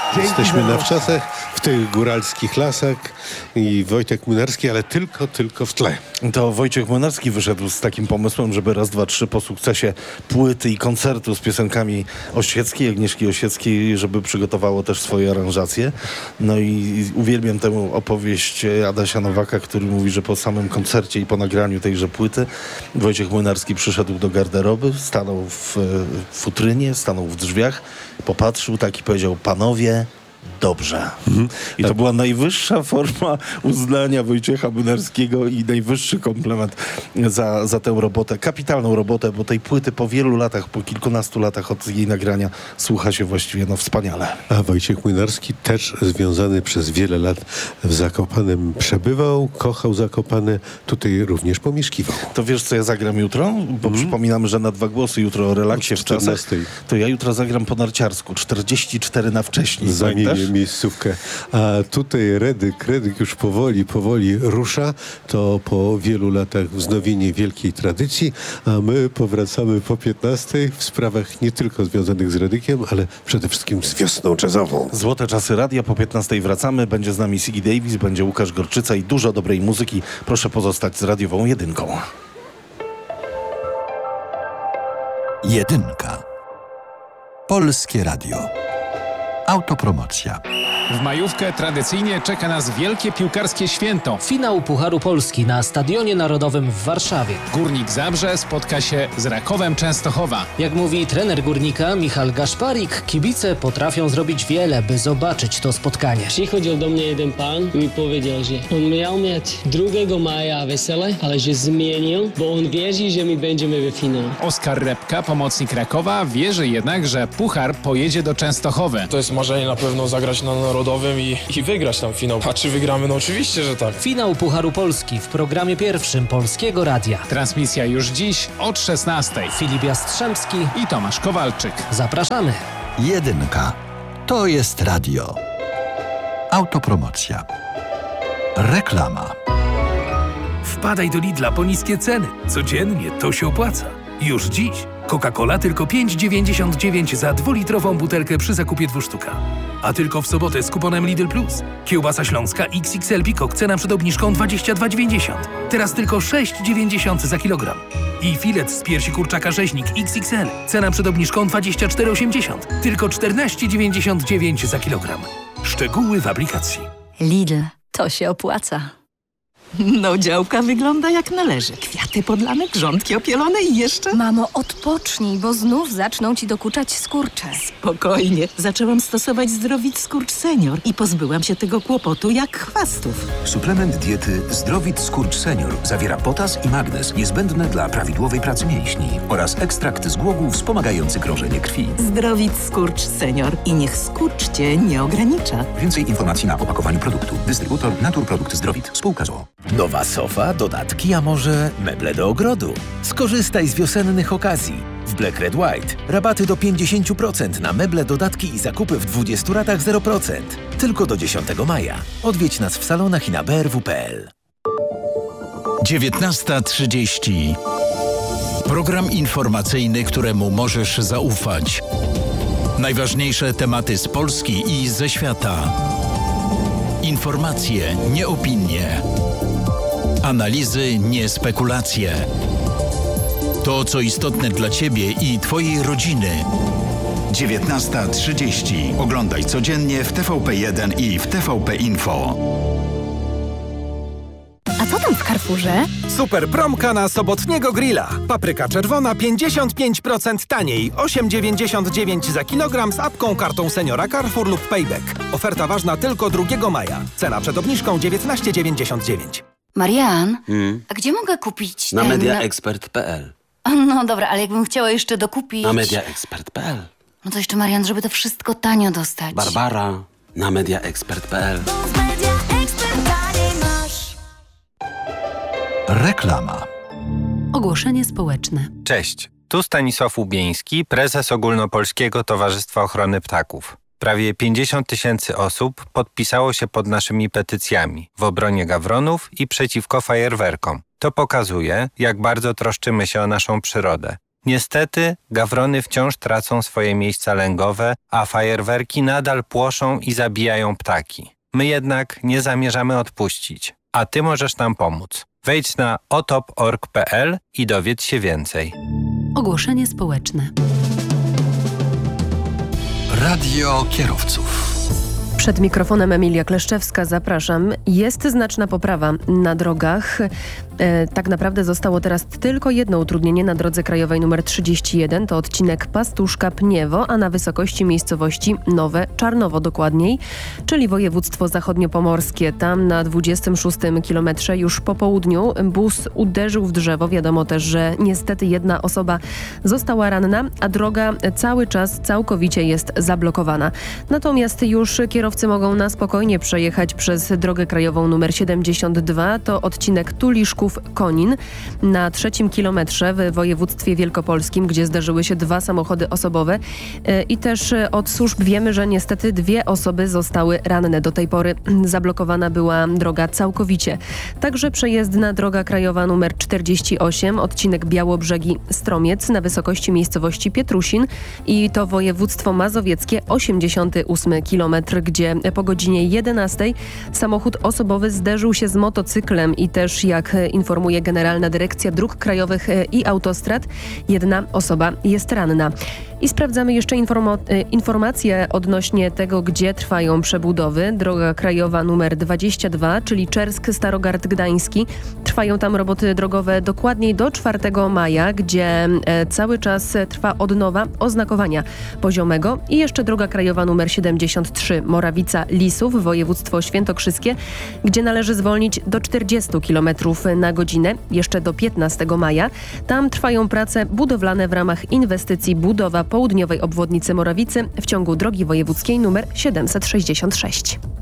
Jesteśmy na wczasach, w tych góralskich lasach i Wojtek Młynarski, ale tylko w tle. To Wojciech Młynarski wyszedł z takim pomysłem, żeby raz, dwa, trzy po sukcesie płyty i koncertu z piosenkami Osieckiej, Agnieszki Osieckiej, żeby przygotowało też swoje aranżacje. No i uwielbiam tę opowieść Adasia Nowaka, który mówi, że po samym koncercie i po nagraniu tejże płyty Wojciech Młynarski przyszedł do garderoby, stanął w futrynie, stanął w drzwiach, popatrzył tak i powiedział: panowie, dobrze. I to była najwyższa forma uznania Wojciecha Młynarskiego i najwyższy komplement za tę robotę. Kapitalną robotę, bo tej płyty po wielu latach, po kilkunastu latach od jej nagrania słucha się właściwie wspaniale. A Wojciech Młynarski też związany przez wiele lat w Zakopanem przebywał, kochał Zakopane, tutaj również pomieszkiwał. To wiesz, co ja zagram jutro? Bo przypominamy, że na 2 głosy jutro o relaksie w czasach. To ja jutro zagram po narciarsku, 44 na wcześniej. Zamienię miejscówkę. A tutaj Redyk już powoli rusza. To po wielu latach wznowienie wielkiej tradycji, a my powracamy po 15 w sprawach nie tylko związanych z Redykiem, ale przede wszystkim z wiosną jazzową. Złote czasy radia, po 15 wracamy. Będzie z nami Siggy Davis, będzie Łukasz Gorczyca i dużo dobrej muzyki. Proszę pozostać z radiową jedynką. Jedynka. Polskie Radio. Autopromocja. W majówkę tradycyjnie czeka nas wielkie piłkarskie święto. Finał Pucharu Polski na Stadionie Narodowym w Warszawie. Górnik Zabrze spotka się z Rakowem Częstochowa. Jak mówi trener Górnika Michal Gaszparik, kibice potrafią zrobić wiele, by zobaczyć to spotkanie. Przychodził do mnie jeden pan i powiedział, że on miał mieć 2 maja wesele, ale że zmienił, bo on wierzy, że my będziemy w finale. Oskar Repka, pomocnik Rakowa, wierzy jednak, że Puchar pojedzie do Częstochowy. To jest marzenie na pewno zagrać na Narodowym i wygrać tam finał. A czy wygramy? No oczywiście, że tak. Finał Pucharu Polski w programie pierwszym Polskiego Radia. Transmisja już dziś od 16. Filip Jastrzębski i Tomasz Kowalczyk. Zapraszamy. Jedynka. To jest radio. Autopromocja. Reklama. Wpadaj do Lidla po niskie ceny. Codziennie to się opłaca. Już dziś. Coca-Cola tylko 5,99 za 2-litrową butelkę przy zakupie 2 sztuka. A tylko w sobotę z kuponem Lidl Plus. Kiełbasa śląska XXL Pikok, cena przed obniżką 22,90. Teraz tylko 6,90 za kilogram. I filet z piersi kurczaka rzeźnik XXL, cena przed obniżką 24,80. Tylko 14,99 za kilogram. Szczegóły w aplikacji. Lidl, to się opłaca. No, działka wygląda jak należy. Kwiaty podlane, grządki opielone i jeszcze... Mamo, odpocznij, bo znów zaczną ci dokuczać skurcze. Spokojnie. Zaczęłam stosować Zdrowit Skurcz Senior i pozbyłam się tego kłopotu jak chwastów. Suplement diety Zdrowit Skurcz Senior zawiera potas i magnez niezbędne dla prawidłowej pracy mięśni oraz ekstrakt z głogów wspomagający krążenie krwi. Zdrowit Skurcz Senior i niech skurcz cię nie ogranicza. Więcej informacji na opakowaniu produktu. Dystrybutor Naturprodukt Zdrowit. Spółka z o.o. Nowa sofa, dodatki, a może meble do ogrodu? Skorzystaj z wiosennych okazji. W Black Red White rabaty do 50% na meble, dodatki i zakupy w 20 ratach 0%. Tylko do 10 maja. Odwiedź nas w salonach i na brw.pl. 19:30. Program informacyjny, któremu możesz zaufać. Najważniejsze tematy z Polski i ze świata. Informacje, nie opinie. Analizy, nie spekulacje. To, co istotne dla Ciebie i Twojej rodziny. 19:30. Oglądaj codziennie w TVP1 i w TVP Info. A co tam w Carrefourze? Super promka na sobotniego grilla. Papryka czerwona 55% taniej. 8,99 za kilogram z apką, kartą seniora Carrefour lub Payback. Oferta ważna tylko 2 maja. Cena przed obniżką 19,99. Marian, a gdzie mogę kupić Na mediaexpert.pl. No dobra, ale jakbym chciała jeszcze dokupić... Na mediaexpert.pl. No to jeszcze, Marian, żeby to wszystko tanio dostać. Barbara, na mediaexpert.pl. Reklama. Ogłoszenie społeczne. Cześć, tu Stanisław Łubieński, prezes Ogólnopolskiego Towarzystwa Ochrony Ptaków. Prawie 50 000 osób podpisało się pod naszymi petycjami w obronie gawronów i przeciwko fajerwerkom. To pokazuje, jak bardzo troszczymy się o naszą przyrodę. Niestety, gawrony wciąż tracą swoje miejsca lęgowe, a fajerwerki nadal płoszą i zabijają ptaki. My jednak nie zamierzamy odpuścić, a ty możesz nam pomóc. Wejdź na otop.org.pl i dowiedz się więcej. Ogłoszenie społeczne. Radio kierowców. Przed mikrofonem Emilia Kleszczewska, zapraszam. Jest znaczna poprawa na drogach. Tak naprawdę zostało teraz tylko jedno utrudnienie na drodze krajowej nr 31. To odcinek Pastuszka-Pniewo, a na wysokości miejscowości Nowe Czarnowo dokładniej, czyli województwo zachodniopomorskie. Tam na 26 kilometrze już po południu bus uderzył w drzewo. Wiadomo też, że niestety jedna osoba została ranna, a droga cały czas całkowicie jest zablokowana. Natomiast już kierowcy mogą na spokojnie przejechać przez drogę krajową nr 72. To odcinek Tuliszków-Konin na 3 kilometrze w województwie wielkopolskim, gdzie zdarzyły się 2 samochody osobowe. I też od służb wiemy, że niestety 2 osoby zostały ranne. Do tej pory zablokowana była droga całkowicie. Także przejezdna droga krajowa nr 48, odcinek Białobrzegi-Stromiec na wysokości miejscowości Pietrusin i to województwo mazowieckie, 88 kilometr, gdzie po godzinie 11 samochód osobowy zderzył się z motocyklem i też, jak informuje Generalna Dyrekcja Dróg Krajowych i Autostrad, 1 osoba jest ranna. I sprawdzamy jeszcze informacje odnośnie tego, gdzie trwają przebudowy. Droga krajowa numer 22, czyli Czersk-Starogard Gdański. Trwają tam roboty drogowe dokładniej do 4 maja, gdzie cały czas trwa odnowa oznakowania poziomego. I jeszcze droga krajowa numer 73, Morawica-Lisów, województwo świętokrzyskie, gdzie należy zwolnić do 40 km na godzinę, jeszcze do 15 maja. Tam trwają prace budowlane w ramach inwestycji budowa południowej obwodnicy Morawicy w ciągu drogi wojewódzkiej nr 766.